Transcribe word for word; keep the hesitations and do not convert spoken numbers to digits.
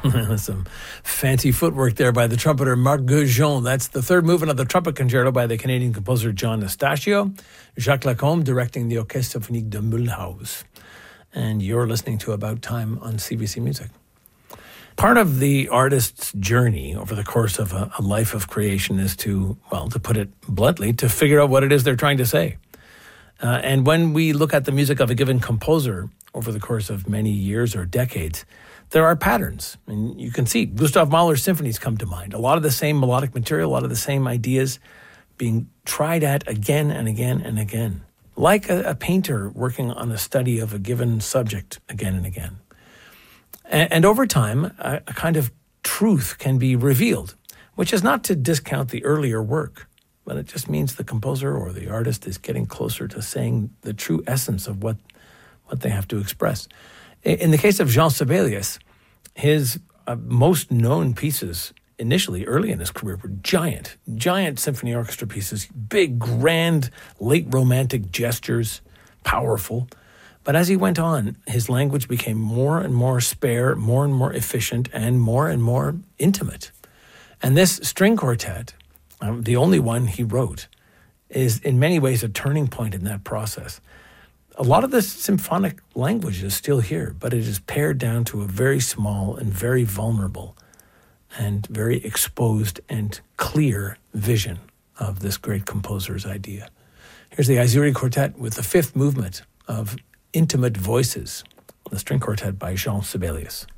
Some fancy footwork there by the trumpeter Marc Goujon. That's the third movement of the trumpet concerto by the Canadian composer John Nastasio. Jacques Lacombe directing the Orchestre Symphonique de Mulhouse. And you're listening to About Time on C B C Music. Part of the artist's journey over the course of a, a life of creation is to, well, to put it bluntly, to figure out what it is they're trying to say. Uh, and when we look at the music of a given composer over the course of many years or decades, there are patterns. And you can see Gustav Mahler's symphonies come to mind. A lot of the same melodic material, a lot of the same ideas being tried at again and again and again. Like a, a painter working on a study of a given subject again and again. And, and over time, a, a kind of truth can be revealed, which is not to discount the earlier work, but it just means the composer or the artist is getting closer to saying the true essence of what, what they have to express. In, in the case of Jean Sibelius, his uh, most known pieces initially, early in his career, were giant, giant symphony orchestra pieces, big, grand, late romantic gestures, powerful. But as he went on, his language became more and more spare, more and more efficient, and more and more intimate. And this string quartet, um, the only one he wrote, is in many ways a turning point in that process. A lot of the symphonic language is still here, but it is pared down to a very small and very vulnerable and very exposed and clear vision of this great composer's idea. Here's the Aizuri Quartet with the fifth movement of Intimate Voices, the string quartet by Jean Sibelius.